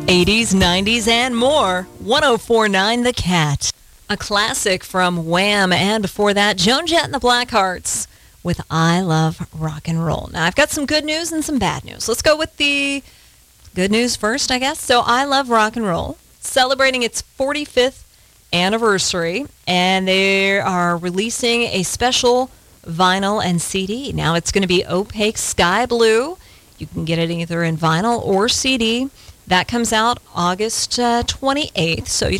80s, 90s, and more. 104.9 The Cat. A classic from Wham! And before that, Joan Jett and the Blackhearts with I Love Rock and Roll. Now, I've got some good news and some bad news. Let's go with the good news first, I guess. So, I Love Rock and Roll, celebrating its 45th anniversary, and they are releasing a special vinyl and CD. Now, it's going to be opaque sky blue. You can get it either in vinyl or CD. That comes out August 28th, so you